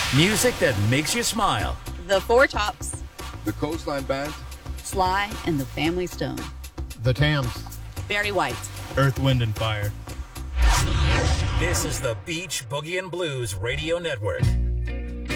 Music that makes you smile. The Four Tops. The Coastline Band. Sly and the Family Stone. The Tams. Barry White. Earth, Wind, and Fire. This is the Beach Boogie and Blues Radio Network.